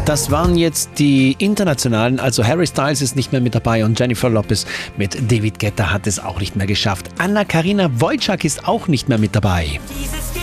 Das waren jetzt die internationalen, also Harry Styles ist nicht mehr mit dabei und Jennifer Lopez mit David Guetta hat es auch nicht mehr geschafft. Anna-Karina Wojcik ist auch nicht mehr mit dabei.